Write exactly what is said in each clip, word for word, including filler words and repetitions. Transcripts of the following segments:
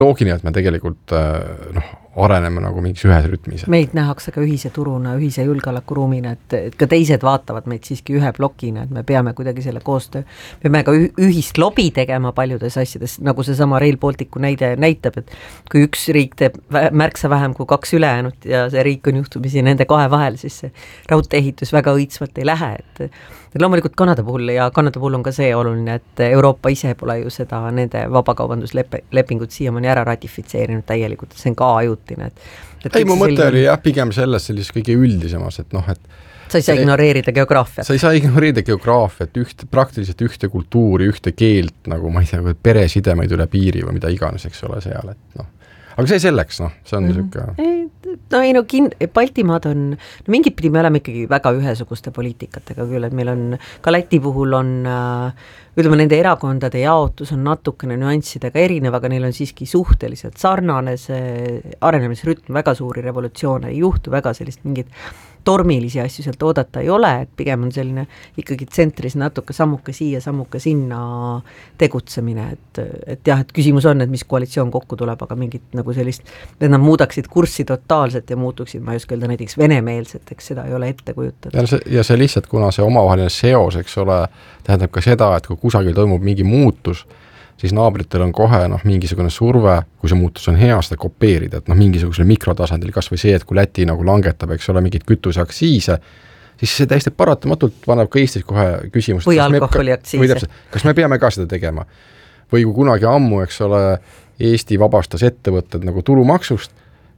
loogiline, et me tegelikult noh, areneme nagu mingis ühes rütmis. Meid nähakse ka ühise turuna, ühise julgeolekuruumina, et, et ka teised vaatavad meid siiski ühe plokina, et me peame kuidagi selle koostöö, me peame ka ühist lobi tegema paljudes asjades, nagu see sama Rail Balticu näide näitab, et kui üks riik teeb märksa vähem kui kaks ülejäänud ja see riik on juhtumisi nende kahe vahel, siis see raudteeehitus väga õitsvalt ei lähe, et, et loomulikult Kanada puhul ja Kanada puhul on ka see oluline, et Euroopa ise pole ju seda nende vabakaubanduslepingut siiamaani ära ratifitseerinud täielikult, see on ka ajut. Et, et ei, mu mõte selline... oli jah, pigem selles sellis kõige üldisemas, et noh, et sa ei saa ignoreerida geograafiat. Sa ei saa ignoreerida geograafiat, ühte, praktiliselt ühte kultuuri, ühte keelt, nagu ma ei tea, peresidemeid üle piiri või mida iganes, eks ole seal, et noh. Aga see selleks, noh, see on mm-hmm. niisugune... No ei no, kin... Baltimaad on, no mingit pidi me oleme ikkagi väga ühesuguste poliitikatega küll, et meil on, ka Läti puhul on, ütleme, nende erakondade jaotus on natukene nüanssidega erinev, aga neil on siiski suhteliselt sarnane, see arenemisrütm, väga suuri revolutsioone ei juhtu, väga sellist mingit tormilisi asju sealt oodata ei ole, et pigem on selline ikkagi tsentris natuke sammuke siia, sammuke sinna tegutsemine, et, et jah, et küsimus on, et mis koalitsioon kokku tuleb, aga mingit nagu sellist, et nad muudaksid kurssi totaalselt ja muutuksid, ma ei oska öelda näiteks venemeelset, eks seda ei ole ette kujutada. Ja see, ja see lihtsalt, kuna see omavaheline seos, eks ole, tähendab ka seda, et kui kusagil toimub mingi muutus, siis naabritel on kohe noh, mingisugune surve, kui see muutus on hea, seda kopeerida, et noh, mingisugusele mikrotasandil, kas või see, et kui Läti nagu langetab, eks ole, mingid kütuseaksiise, siis see täiesti paratamatult paneb ka Eestis kohe küsimust. Või alkoholiaksiise. Kas me peame ka seda tegema? Või kui kunagi ammu, eks ole, Eesti vabastas ettevõtted nagu tulumaksust,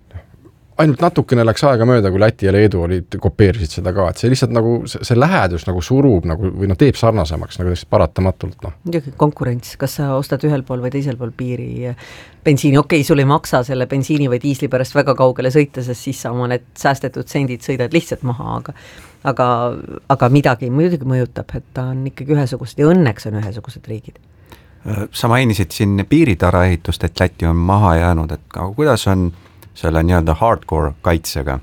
ainult natukene läks aega mööda, kui Läti ja Leedu olid, kopeerisid seda ka, et see lihtsalt nagu, see, see lähedus nagu surub nagu, või no teeb sarnasemaks nagu paratamatult. No. Konkurents, kas sa ostad ühel pool või teisel pool piiri bensiini, okei, sul ei maksa selle bensiini või diisli pärast väga kaugele sõita, sest siis sa oma need säästetud sendid sõidad lihtsalt maha, aga, aga, aga midagi muidugi mõjutab, et ta on ikkagi ühesugused ja õnneks on ühesugused riigid. Sa mainisid siin piiritara ehitust, et Läti on maha jäänud, et aga kuidas on selle nii-öelda hardcore kaitsega?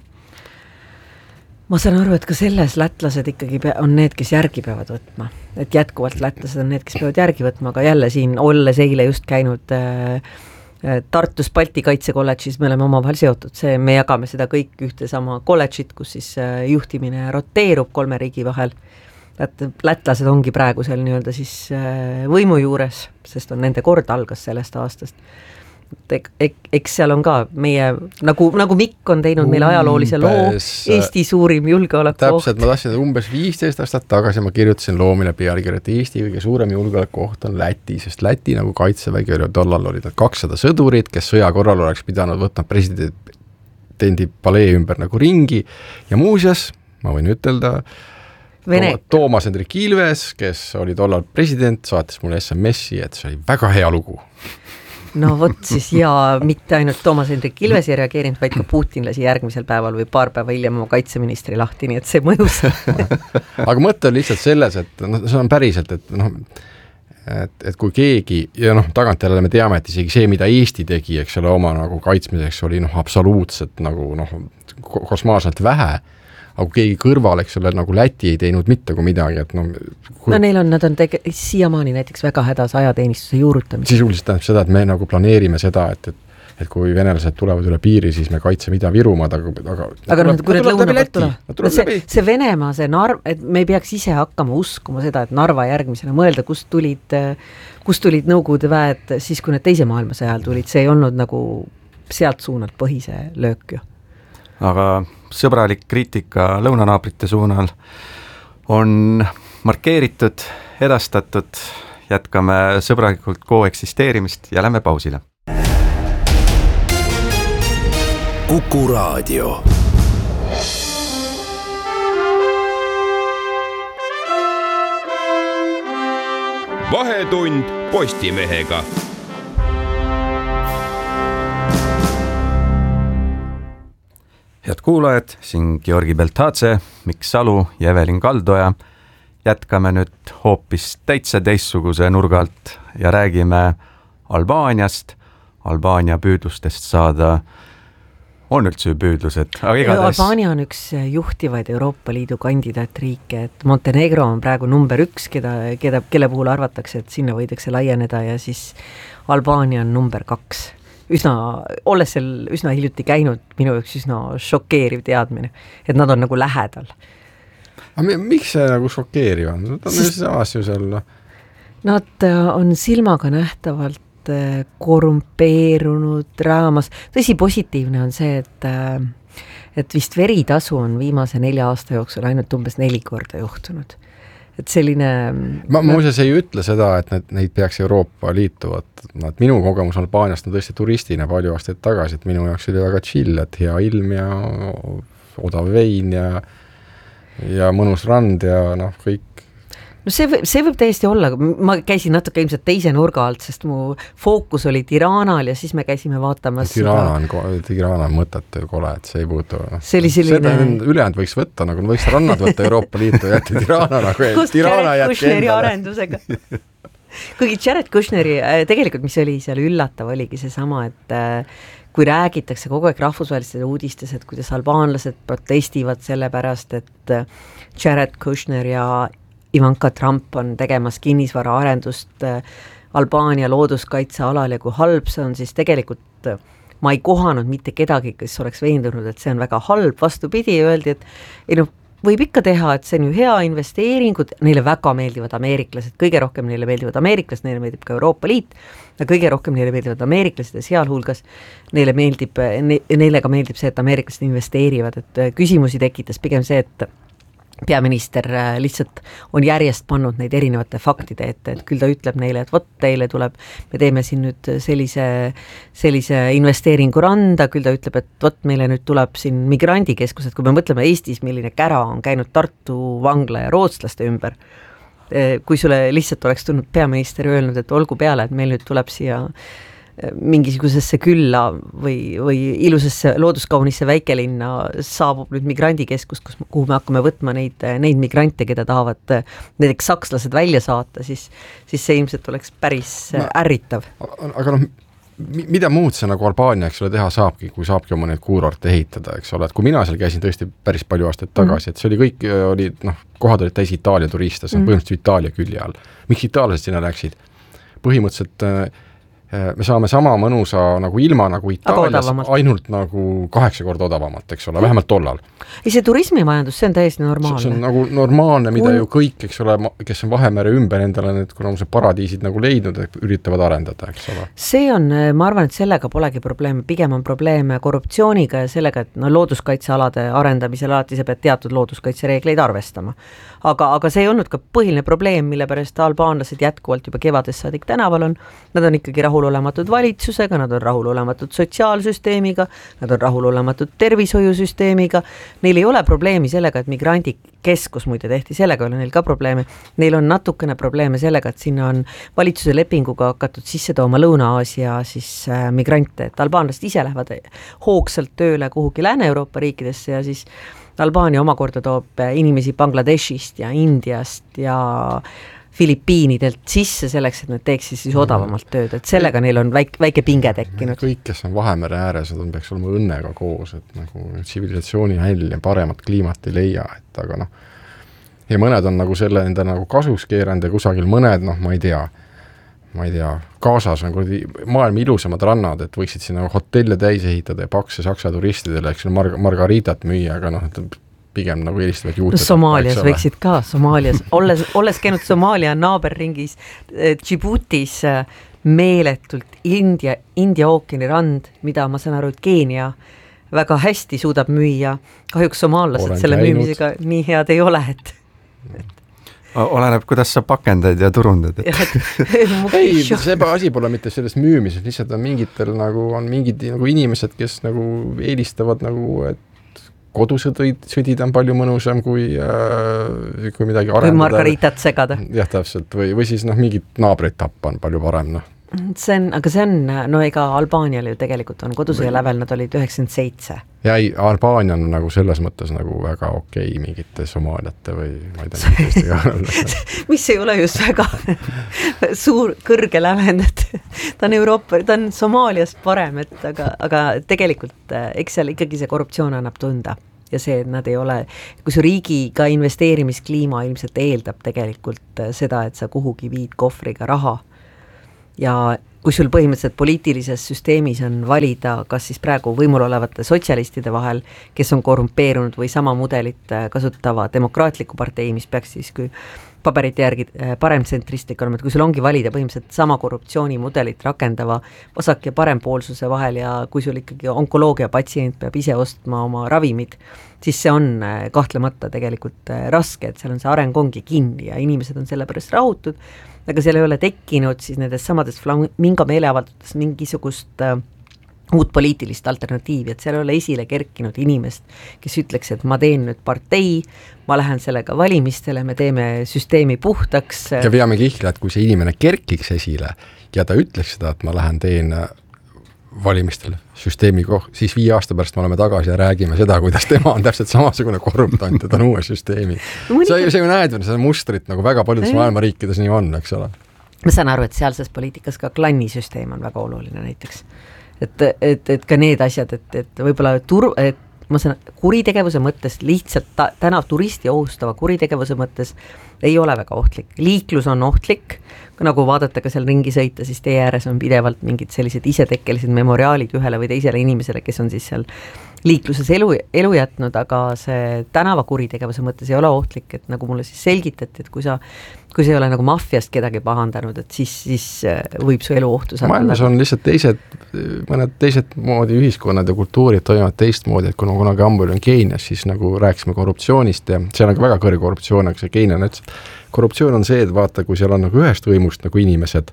Ma saan aru, et ka selles lätlased ikkagi on need, kes järgi peavad võtma. Et jätkuvalt lätlased on need, kes peavad järgi võtma, aga jälle siin olles eile just käinud äh, Tartus Balti kaitsekolledžis, me oleme omavahel seotud, see, me jagame seda kõik ühte sama kolledžit, kus siis äh, juhtimine roteerub kolme riigi vahel. Et lätlased ongi praegu seal nii-öelda siis äh, võimu juures, sest on nende kord algas sellest aastast. Eks seal on ka meie, nagu, nagu Mikk on teinud meile ajaloolise loo, Eesti suurim julgeoleku oht. Täpselt, ma tahtsin umbes viisteist aastat tagasi, ma kirjutasin loomile pealkirja, et Eesti kõige suurem julgeoleku oht on Läti, sest Läti nagu kaitsevägi oli tollal olid kakssada sõdurit, kes sõja korral oleks pidanud võtma presidendi palee ümber nagu ringi ja muuseas, ma võin ütelda, Vene... Toomas Hendrik Ilves, kes oli tollal president, saatis mulle S M S-i, et see oli väga hea lugu. No vot siis ja mitte ainult Toomas Hendrik Ilves ei reageerinud, vaid ka Putin lasi järgmisel päeval või paar päeva hiljem oma kaitseministri lahti, nii et see mõjus. Aga mõte on lihtsalt selles, et no, see on päriselt, et noh, et, et kui keegi, ja noh, tagant jälle me teame, et isegi see, mida Eesti tegi, eks ole, oma nagu kaitsmiseks oli noh, absoluutselt nagu noh, kosmaalselt vähe, aga kui keegi kõrval, eks ole, nagu Läti ei teinud mitte kui midagi, et no... Kui... No neil on, nad on tege... siiamaani näiteks väga hädas ajateenistuse juurutamise. Sisuliselt tähendab seda, et me nagu planeerime seda, et, et, et kui venelased tulevad üle piiri, siis me kaitseme Ida-Virumaad, aga... Aga, aga noh, kui need lõuna poolt tuleb, see, see Venemaa, see Narv... et me ei peaks ise hakkama uskuma seda, et Narva järgmisena mõelda, kust tulid, kust tulid Nõukogude väed siis, kui need teise maailmasõja ajal tulid, see ei olnud nagu sealt suunalt põhise löök ju. Aga sõbralik kriitika lõunanaabrite suunal on markeeritud, edastatud, jätkame sõbralikult koeksisteerimist ja lähme pausile. Kuku Raadio. Vahetund Postimehega. Head kuulajad, siin Georgi Beltadze, Mikk Salu ja Evelin Kaldoja. Jätkame nüüd hoopis täitsa teistsuguse nurga alt ja räägime Albaaniast, Albaania püüdlustest saada, on üldse püüdlused. Igatahes... Albaania on üks juhtivaid Euroopa Liidu kandidaatriike, et Montenegro on praegu number üks, keda, keda, kelle puhul arvatakse, et sinna võidakse laieneda ja siis Albaania on number kaks. üsna, olles seal üsna hiljuti käinud, minu jaoks üsna šokeeriv teadmine, et nad on nagu lähedal. aga miks see nagu šokeeriv on? Nad on Sest... samas ju seal. Nad on silmaga nähtavalt korrumpeerunud, raamas. Tõsi, positiivne on see, et et vist veritasu on viimase nelja aasta jooksul ainult umbes neli korda juhtunud. Et selline... Ma muuseas ei ütle seda, et need, neid peaks Euroopa liituvad. Nad, minu kogemus Albaaniast on tõesti turistina palju aastaid tagasi, et minu jaoks oli väga chill, et hea ilm ja odav vein ja, ja mõnus rand ja noh, kõik. No see, see võib täiesti olla, ma käisin natuke ilmselt teise nurga alt, sest mu fookus oli Tiranal ja siis me käisime vaatamas Tirana on, Tirana on mõttetu kole, et see ei puutu. No. See oli selline... Seda ülejäänud võiks võtta, nagu võiks rannad võtta Euroopa Liitu ja jätta Tirana nagu kus Tirana Jared Kushneri arendusega. Kuigi Jared Kushneri, tegelikult mis oli seal üllatav, oligi see sama, et kui räägitakse kogu aeg rahvusvahelistes uudistes, et kuidas albaanlased protestivad selle pärast, et Jared Kushner ja Ivanka Trump on tegemas kinnisvara arendust Albaania looduskaitsealal ja kui halb see on, siis tegelikult ma ei kohanud mitte kedagi, kes oleks veendunud, et see on väga halb, vastupidi, öeldi, et ei noh, võib ikka teha, et see on ju hea investeeringud, neile väga meeldivad ameeriklased, kõige rohkem neile meeldivad ameeriklased, neile meeldib ka Euroopa Liit, ja kõige rohkem neile meeldivad ameeriklased ja sealhulgas neile meeldib, ne, neile ka meeldib see, et ameeriklased investeerivad, et küsimusi tekitas pigem see, et peaminister lihtsalt on järjest pannud neid erinevate faktide ette, et küll ta ütleb neile, et vot teile tuleb, me teeme siin nüüd sellise, sellise investeeringu randa, küll ta ütleb, et vot meile nüüd tuleb siin migrandikeskused, kui me mõtleme Eestis, milline kära on käinud Tartu vangla ja rootslaste ümber, kui sulle lihtsalt oleks tulnud peaminister öelnud, et olgu peale, et meil nüüd tuleb siia mingisugusesse külla või, või ilusasse looduskaunisse väikelinna saabub nüüd migrandikeskus, kus, kuhu me hakkame võtma neid, neid migrante, keda tahavad näiteks sakslased välja saata, siis, siis see ilmselt oleks päris no, ärritav. Aga noh, mida muud see nagu Albaania, eks ole, teha saabki, kui saabki oma neid kuurorte ehitada, eks ole, et kui mina seal käisin tõesti päris palju aastaid tagasi, mm. et see oli kõik, oli, noh, kohad olid täis Itaalia turiste, see on mm. põhimõtteliselt Itaalia külje all. Miks itaallased sinna läksid? Põhimõtteliselt me saame sama mõnusa nagu ilma nagu Itaalias ainult nagu kaheksa korda odavamalt, eks ole, vähemalt tollal. Ei, see turismimajandus, see on täiesti normaalne. See on nagu normaalne, mida ju kõik, eks ole, kes on Vahemere ümber endale need, kuna on see paradiisid nagu leidnud, üritavad arendada, eks ole. See on, ma arvan, et sellega polegi probleeme, pigem on probleeme korruptsiooniga ja sellega, et no, looduskaitsealade arendamisel alati sa pead teatud looduskaitsereegleid arvestama. Aga, aga see ei olnud ka põhiline probleem, mille pärast albaanlased jätkuvalt juba kevadest saadik tänaval on. Nad on ikkagi rahulolematud valitsusega, nad on rahulolematud sotsiaalsüsteemiga, nad on rahulolematud tervishoiusüsteemiga. Neil ei ole probleemi sellega, et migrandikeskus muide tehti, sellega ei ole neil ka probleeme. Neil on natukene probleeme sellega, et sinna on valitsuse lepinguga hakatud sisse tooma Lõuna-Aasia siis äh, migrante, et albaanlased ise lähevad hoogsalt tööle kuhugi Lääne-Euroopa riikidesse ja siis Albaania omakorda toob inimesi Bangladeshist ja Indiast ja Filipiinidelt sisse selleks, et nad teeksid siis odavamalt tööd, et sellega neil on väike, väike pinge tekkinud. Kõik, kes on Vahemere ääres, nad on peaks olema õnnega koos, et nagu tsivilisatsiooni häll ja paremat kliimat ei leia, et aga noh, ja mõned on nagu selle enda nagu kasuks keeranud ja kusagil mõned, noh, ma ei tea, ma ei tea, Kaasas on maailma ilusamad rannad, et võiksid sinna hotelle täis ehitada ja pakse saksa turistidele, eks mar- margaritat müüa, aga noh, pigem nagu eelistavad juurde. No Somaalias võiksid ka, Somaalias, olles, olles käinud Somaalia naaberringis, Djiboutis meeletult India, India ookeani rand, mida ma saan aru, et Keenia väga hästi suudab müüa, kahjuks somaallased Olen selle käinud. Müümisega nii head ei ole, et, et oleneb, kuidas sa pakendad ja turundad. ei, see asi pole mitte selles müümises, lihtsalt on mingitel nagu, on mingid nagu inimesed, kes nagu eelistavad nagu, et kodusõdid, sõdid on palju mõnusam kui, äh, kui midagi arendada. Või margaritat segada. Jah, täpselt, või, või siis noh, mingid naabreid tappa on palju parem, noh. See on, aga see on, no ega Albaanial ju tegelikult on kodusõja lävel, nad olid üheksakümmend seitse. Ja ei, Albaania on nagu selles mõttes nagu väga okei okay, mingite somaaliate või ma ei tea, teistega. mis ei ole just väga suur, kõrge lävend, et ta on Euroopa, ta on Somaaliast parem, et aga, aga tegelikult eks seal ikkagi see korruptsioon annab tunda. Ja see, et nad ei ole, kui su riigiga investeerimiskliima ilmselt eeldab tegelikult seda, et sa kuhugi viid kohvriga raha ja kui sul põhimõtteliselt poliitilises süsteemis on valida, kas siis praegu võimul olevate sotsialistide vahel, kes on korrumpeerunud või sama mudelit kasutava demokraatliku partei, mis peaks siis kui paberite järgi paremtsentristlik olema, et kui sul ongi valida põhimõtteliselt sama korruptsioonimudelit rakendava vasak- ja parempoolsuse vahel ja kui sul ikkagi onkoloogia patsient peab ise ostma oma ravimid, siis see on kahtlemata tegelikult raske, et seal on see areng ongi kinni ja inimesed on selle pärast rahutud, aga seal ei ole tekkinud siis nendes samades flamingo meeleavaldustes mingisugust äh, uut poliitilist alternatiivi, et seal ei ole esile kerkinud inimest, kes ütleks, et ma teen nüüd partei, ma lähen sellega valimistele, me teeme süsteemi puhtaks. Ja veame kihla, et kui see inimene kerkiks esile ja ta ütleks seda, et ma lähen teen valimistel süsteemi koht, siis viie aasta pärast me oleme tagasi ja räägime seda, kuidas tema on täpselt samasugune korruptant ja ta on uue süsteemi. No, sa ju näed seda mustrit nagu väga paljudes maailma riikides nii on, eks ole. Ma saan aru, et sealses poliitikas ka klannisüsteem on väga oluline näiteks. Et, et, et ka need asjad, et, et võib-olla tur, et ma saan kuritegevuse mõttes lihtsalt ta, täna turisti ohustava kuritegevuse mõttes ei ole väga ohtlik. Liiklus on ohtlik, nagu vaadata ka seal ringi sõita, siis tee ääres on pidevalt mingid sellised isetekkelised memoriaalid ühele või teisele inimesele, kes on siis seal liikluses elu, elu jätnud, aga see tänava kuritegevuse mõttes ei ole ohtlik, et nagu mulle siis selgitati, et kui sa kui see ei ole nagu maffiast kedagi pahandanud, et siis, siis võib su elu ohtu saada. Maailmas on lihtsalt teised, mõned teised moodi ühiskonnad ja kultuurid toimuvad teistmoodi, et kui no, kunagi ambu olin Keenias, siis nagu rääkisime korruptsioonist ja see on nagu väga kõrge korruptsioon, aga see Keenia on ütles, et korruptsioon on see, et vaata, kui seal on nagu ühest võimust nagu inimesed,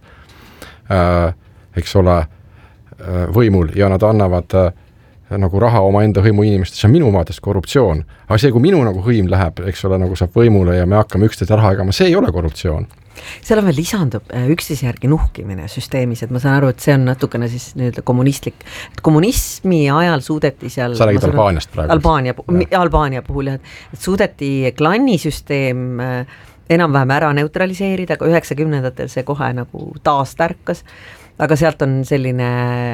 äh, eks ole, äh, võimul ja nad annavad äh, nagu raha oma enda hõimu inimestest, see on minu maadest korruptsioon. Aga see, kui minu nagu hõim läheb, eks ole, nagu saab võimule ja me hakkame üksteist raha jagama, see ei ole korruptsioon. Seal on veel lisandub üksteise järgi nuhkimine süsteemis, et ma saan aru, et see on natukene siis nüüd kommunistlik. Et kommunismi ajal suudeti seal... Sa räägid Albaaniast praegu. Albaania, Albaania puhul, jah, et suudeti klannisüsteem enam-vähem ära neutraliseerida, aga üheksakümnendatel see kohe nagu taas tärkas, aga sealt on selline...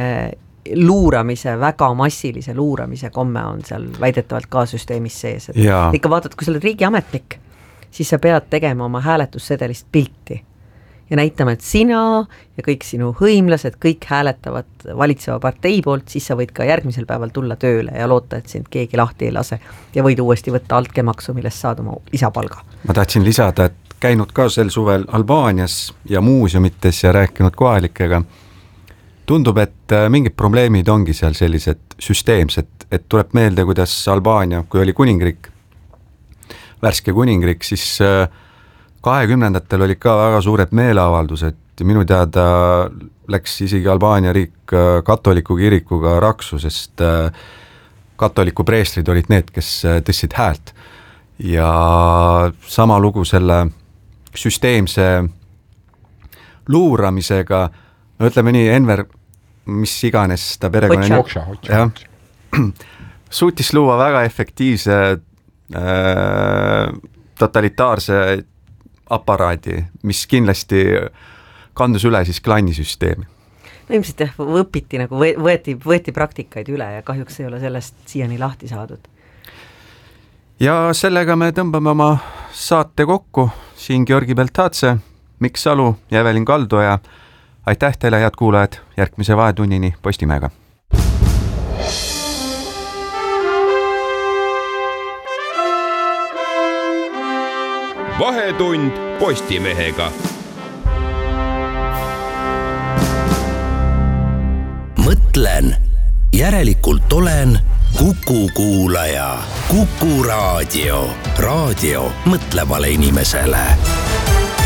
luuramise, väga massilise luuramise komme on seal väidetavalt ka süsteemis sees. Et ikka vaatad, kui sa oled riigiametnik, siis sa pead tegema oma hääletussedelist pilti ja näitama, et sina ja kõik sinu hõimlased, kõik hääletavad valitseva partei poolt, siis sa võid ka järgmisel päeval tulla tööle ja loota, et sind keegi lahti ei lase ja võid uuesti võtta altkemaksu, millest saad oma lisapalga. Ma tahtsin lisada, et käinud ka sel suvel Albaanias ja muuseumites ja rääkinud kohalikega. Tundub, et mingid probleemid ongi seal sellised süsteemsed, et tuleb meelde, kuidas Albaania, kui oli kuningriik, värske kuningriik, siis kahekümnendatel olid ka väga suured meeleavaldused. Minu teada läks isegi Albaania riik katoliku kirikuga raksu, sest katoliku preestrid olid need, kes tõstsid häält. Ja sama lugu selle süsteemse luuramisega, no ütleme nii, Enver, mis iganes ta perekonna ja, suutis luua väga efektiivse äh, totalitaarse aparaadi, mis kindlasti kandus üle siis klannisüsteemi. No ilmselt jah, õpiti nagu võeti, võeti praktikaid üle ja kahjuks ei ole sellest siiani lahti saadud. Ja sellega me tõmbame oma saate kokku. Siin Georgi Beltatse, Mikk Salu ja Evelin Kaldoja. Aitäh teile, head kuulajad, järgmise vahetunnini Postimehega. Vahetund Postimehega. Mõtlen, järelikult olen Kuku kuulaja. Kuku raadio. Raadio mõtlevale inimesele.